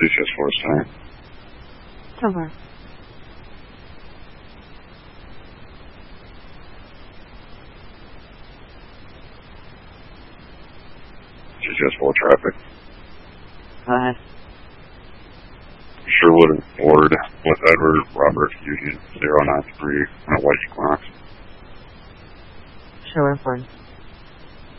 CCS4 Center. Over. CCS4 traffic. Go ahead. Sherwood Ward with Edward Robert Union 093 on a white Equinox. Sherwood Ward.